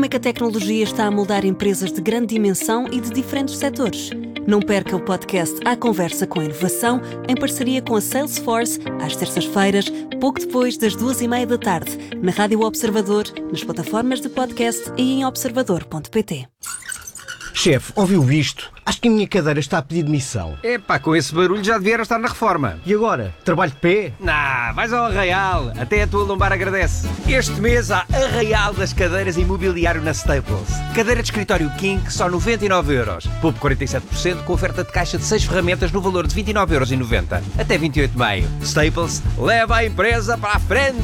que a tecnologia está a moldar empresas de grande dimensão e de diferentes setores. Não perca o podcast À Conversa com a Inovação, em parceria com a Salesforce, às terças-feiras, pouco depois das 14h30 da tarde, na Rádio Observador, nas plataformas de podcast e em observador.pt. Chefe, ouviu isto? Acho que a minha cadeira está a pedir demissão. Epá, com esse barulho já devia estar na reforma. E agora? Trabalho de pé? Nah, vais ao Arraial. Até a tua lombar agradece. Este mês há Arraial das cadeiras e mobiliário na Staples. Cadeira de escritório King, só 99€. Poupe 47% com oferta de caixa de 6 ferramentas no valor de 29,90€. Até 28 de maio. Staples, leva a empresa para a frente!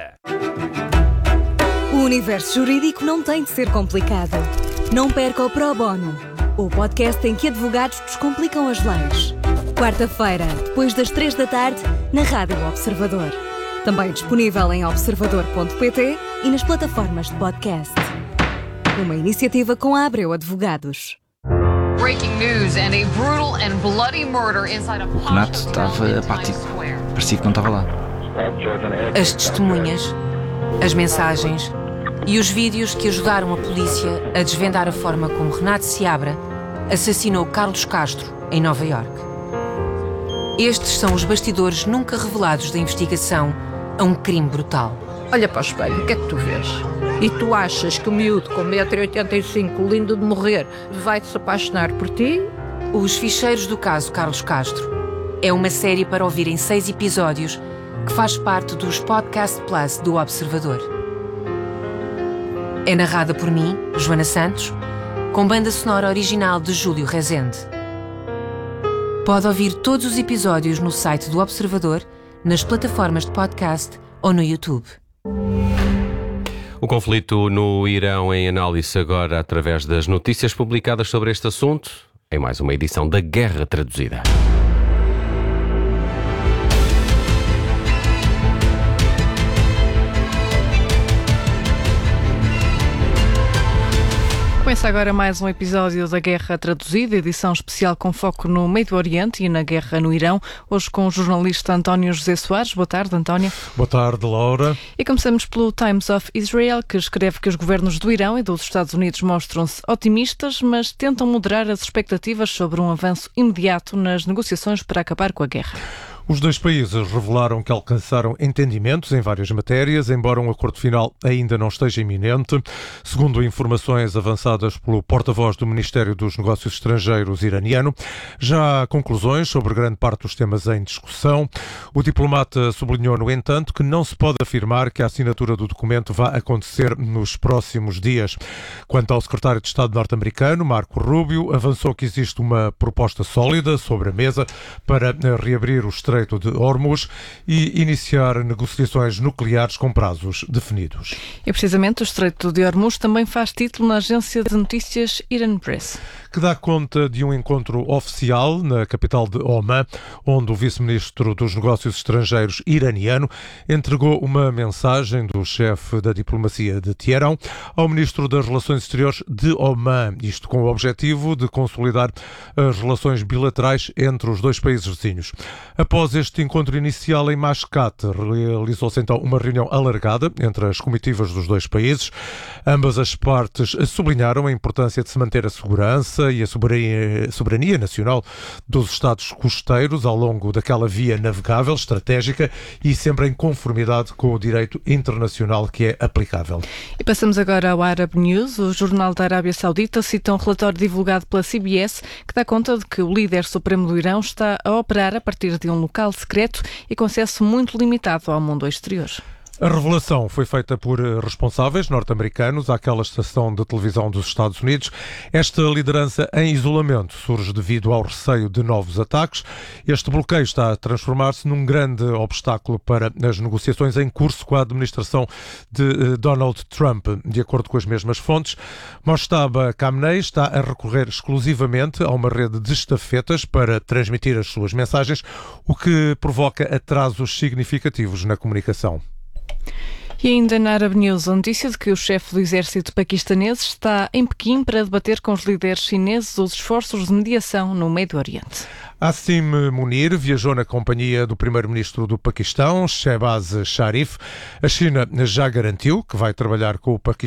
O universo jurídico não tem de ser complicado. Não perca o Pro Bono, o podcast em que advogados descomplicam as leis. Quarta-feira, depois das 3 da tarde, na Rádio Observador. Também disponível em observador.pt e nas plataformas de podcast. Uma iniciativa com a Abreu Advogados. Breaking news and a brutal and bloody murder inside a O Renato estava apático. Parecia que não estava lá. As testemunhas, as mensagens e os vídeos que ajudaram a polícia a desvendar a forma como Renato Seabra assassinou Carlos Castro em Nova Iorque. Estes são os bastidores nunca revelados da investigação a um crime brutal. Olha para o espelho, o que é que tu vês? E tu achas que o miúdo com 1,85 m, lindo de morrer, vai-se apaixonar por ti? Os Ficheiros do Caso Carlos Castro é uma série para ouvir em 6 episódios que faz parte dos Podcast Plus do Observador. É narrada por mim, Joana Santos, com banda sonora original de Júlio Rezende. Pode ouvir todos os episódios no site do Observador, nas plataformas de podcast ou no YouTube. O conflito no Irão em análise agora através das notícias publicadas sobre este assunto, em mais uma edição da Guerra Traduzida. Começa agora mais um episódio da Guerra Traduzida, edição especial com foco no Médio Oriente e na guerra no Irão. Hoje com o jornalista António José Soares. Boa tarde, António. Boa tarde, Laura. E começamos pelo Times of Israel, que escreve que os governos do Irão e dos Estados Unidos mostram-se otimistas, mas tentam moderar as expectativas sobre um avanço imediato nas negociações para acabar com a guerra. Os dois países revelaram que alcançaram entendimentos em várias matérias, embora um acordo final ainda não esteja iminente. Segundo informações avançadas pelo porta-voz do Ministério dos Negócios Estrangeiros iraniano, já há conclusões sobre grande parte dos temas em discussão. O diplomata sublinhou, no entanto, que não se pode afirmar que a assinatura do documento vá acontecer nos próximos dias. Quanto ao secretário de Estado norte-americano, Marco Rubio, avançou que existe uma proposta sólida sobre a mesa para reabrir o Estreito de Hormuz e iniciar negociações nucleares com prazos definidos. E precisamente o Estreito de Hormuz também faz título na agência de notícias Iran Press, que dá conta de um encontro oficial na capital de Oman, onde o vice-ministro dos Negócios Estrangeiros iraniano entregou uma mensagem do chefe da diplomacia de Teherão ao ministro das Relações Exteriores de Oman, isto com o objetivo de consolidar as relações bilaterais entre os dois países vizinhos. Após este encontro inicial em Mascate, realizou-se então uma reunião alargada entre as comitivas dos dois países. Ambas as partes sublinharam a importância de se manter a segurança e a soberania nacional dos Estados costeiros ao longo daquela via navegável estratégica e sempre em conformidade com o direito internacional que é aplicável. E passamos agora ao Arab News. O jornal da Arábia Saudita cita um relatório divulgado pela CBS que dá conta de que o líder supremo do Irão está a operar a partir de um local secreto e com acesso muito limitado ao mundo exterior. A revelação foi feita por responsáveis norte-americanos àquela estação de televisão dos Estados Unidos. Esta liderança em isolamento surge devido ao receio de novos ataques. Este bloqueio está a transformar-se num grande obstáculo para as negociações em curso com a administração de Donald Trump. De acordo com as mesmas fontes, Mojtaba Khamenei está a recorrer exclusivamente a uma rede de estafetas para transmitir as suas mensagens, o que provoca atrasos significativos na comunicação. E ainda na Arab News, a notícia de que o chefe do exército paquistanês está em Pequim para debater com os líderes chineses os esforços de mediação no Médio Oriente. Asim Munir viajou na companhia do primeiro-ministro do Paquistão, Shehbaz Sharif. A China já garantiu que vai trabalhar com o Paquistão